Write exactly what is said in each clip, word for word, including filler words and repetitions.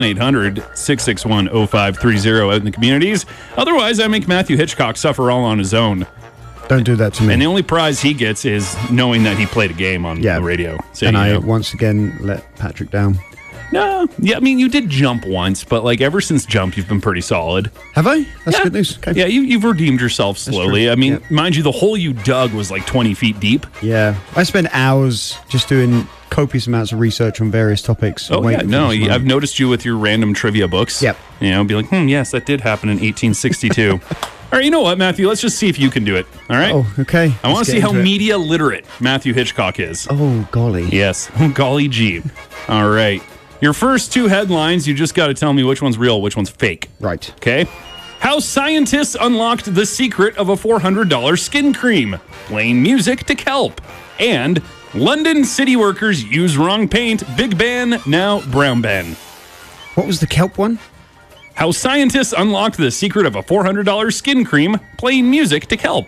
eight hundred, six six one, oh five three oh out in the communities. Otherwise, I make Matthew Hitchcock suffer all on his own. Don't do that to me. And the only prize he gets is knowing that he played a game on yeah. the radio. So, and I, know. once again, let Patrick down. No, yeah, I mean, you did jump once, but like ever since jump, you've been pretty solid. Have I? That's yeah. good news. Okay. Yeah, you, you've redeemed yourself slowly. I mean, yeah. mind you, the hole you dug was like twenty feet deep. Yeah, I spent hours just doing copious amounts of research on various topics. Oh, yeah, no, I've noticed you with your random trivia books. Yep. You know, be like, hmm, yes, that did happen in eighteen sixty-two. All right, you know what, Matthew? Let's just see if you can do it. All right? Oh, okay. I want to see how it. media literate Matthew Hitchcock is. Oh, golly. Yes. Golly gee. All right. Your first two headlines, you just got to tell me which one's real, which one's fake. Right. Okay? How scientists unlocked the secret of a four hundred dollars skin cream. Playing music to kelp. And London city workers use wrong paint. Big Ben, now Brown Ben. What was the kelp one? How scientists unlocked the secret of a four hundred dollars skin cream. Playing music to kelp.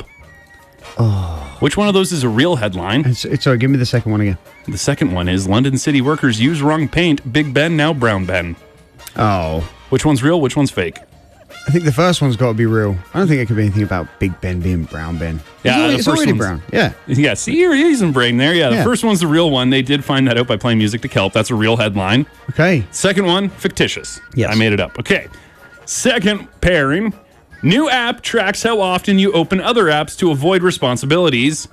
Oh. Which one of those is a real headline? It's, it's, sorry, give me the second one again. The second one is London city workers use wrong paint. Big Ben, now Brown Ben. Oh. Which one's real? Which one's fake? I think the first one's got to be real. I don't think it could be anything about Big Ben being Brown Ben. Yeah, it's already, the it's first already one's, brown. Yeah. Yeah, see, you're using brain there. Yeah, the yeah. first one's the real one. They did find that out by playing music to kelp. That's a real headline. Okay. Second one, fictitious. Yes. I made it up. Okay. Second pairing, new app tracks how often you open other apps to avoid responsibilities.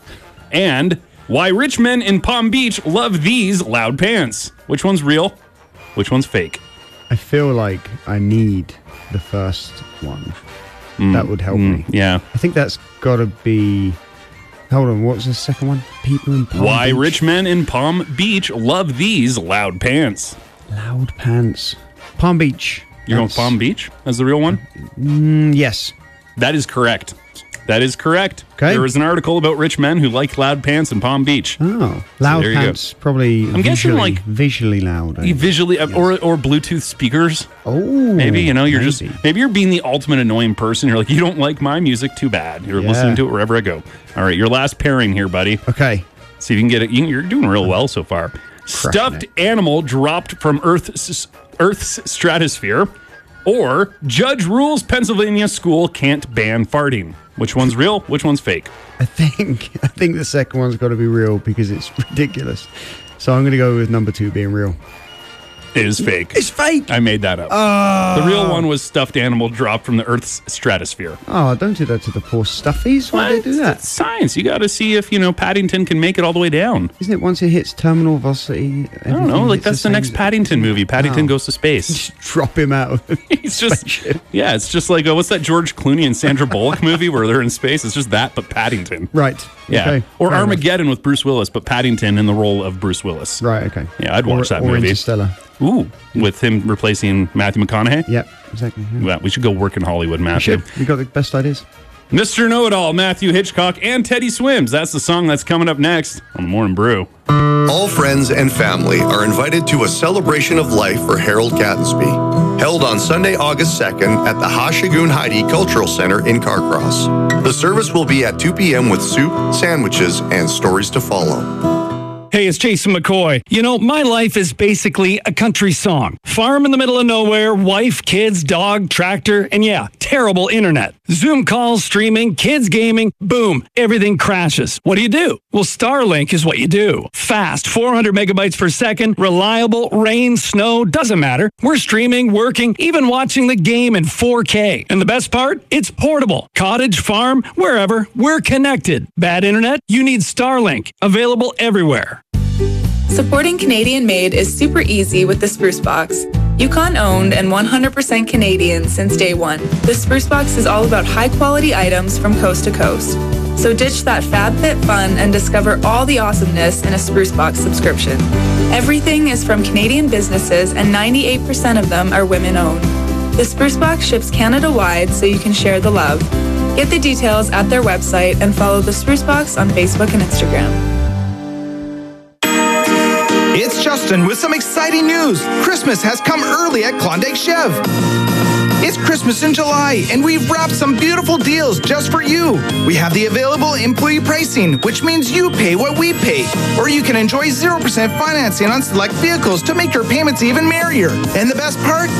And why rich men in Palm Beach love these loud pants. Which one's real? Which one's fake? I feel like I need the first one. Mm, that would help mm, me. Yeah. I think that's got to be... Hold on, what was the second one? People in Palm Why Beach. rich men in Palm Beach love these loud pants. Loud pants. Palm Beach. You're going with Palm Beach as the real one? Mm, yes. That is correct. That is correct. Okay. There was an article about rich men who like loud pants in Palm Beach. Oh, loud so pants, probably I'm visually, guessing like visually loud. I visually, yes. or or Bluetooth speakers. Oh, maybe you know you're maybe. just maybe you're being the ultimate annoying person. You're like, you don't like my music, too bad. You're yeah. listening to it wherever I go. All right, your last pairing here, buddy. Okay, see if you can get it. You're doing real well so far. Stuffed it. animal dropped from Earth's Earth's stratosphere, or judge rules Pennsylvania school can't ban farting. Which one's real? Which one's fake? I think I think the second one's got to be real because it's ridiculous. So I'm going to go with number two being real. It is fake. It's fake. I made that up. Oh. The real one was stuffed animal dropped from the Earth's stratosphere. Oh, don't do that to the poor stuffies. Why do they do that? It's science. You got to see if, you know, Paddington can make it all the way down. Isn't it once it hits terminal velocity? I don't know. Like, that's the, the next Paddington movie. Paddington oh. goes to space. Just drop him out. He's just, yeah, it's just like, uh, what's that George Clooney and Sandra Bullock movie where they're in space? It's just that, but Paddington. Right. Yeah. Okay. Or Fair Armageddon enough. with Bruce Willis, but Paddington in the role of Bruce Willis. Right, okay. Yeah, I'd watch or, that or movie. Interstellar. Ooh, with him replacing Matthew McConaughey? Yep, exactly. Yeah. Well, we should go work in Hollywood, Matthew. We should. We got the best ideas. Mister Know-It-All, Matthew Hitchcock, and Teddy Swims. That's the song that's coming up next on the Morning Brew. All friends and family are invited to a celebration of life for Harold Catonsby, held on Sunday, August second at the Hashagoon Heidi Cultural Center in Carcross. The service will be at two p.m. with soup, sandwiches, and stories to follow. Hey, it's Jason McCoy. You know, my life is basically a country song. Farm in the middle of nowhere, wife, kids, dog, tractor, and yeah, terrible internet. Zoom calls, streaming, kids gaming, boom, everything crashes. What do you do? Well, Starlink is what you do. Fast, four hundred megabytes per second, reliable, rain, snow, doesn't matter. We're streaming, working, even watching the game in four K. And the best part? It's portable. Cottage, farm, wherever, we're connected. Bad internet? You need Starlink. Available everywhere. Supporting Canadian-made is super easy with the Spruce Box. Yukon-owned and one hundred percent Canadian since day one. The Spruce Box is all about high-quality items from coast to coast. So ditch that FabFitFun and discover all the awesomeness in a Spruce Box subscription. Everything is from Canadian businesses and ninety-eight percent of them are women-owned. The Spruce Box ships Canada-wide so you can share the love. Get the details at their website and follow the Spruce Box on Facebook and Instagram. It's Justin with some exciting news. Christmas has come early at Klondike Chev. It's Christmas in July, and we've wrapped some beautiful deals just for you. We have the available employee pricing, which means you pay what we pay. Or you can enjoy zero percent financing on select vehicles to make your payments even merrier. And the best part?